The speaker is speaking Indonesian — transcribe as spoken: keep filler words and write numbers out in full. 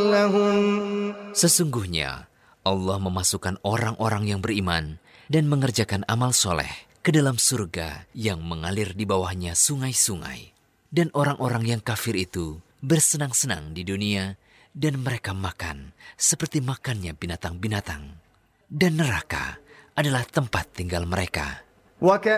لهم. Sesungguhnya Allah memasukkan orang-orang yang beriman dan mengerjakan amal soleh ke dalam surga yang mengalir di bawahnya sungai-sungai. Dan orang-orang yang kafir itu bersenang-senang di dunia dan mereka makan seperti makannya binatang-binatang. Dan neraka adalah tempat tinggal mereka.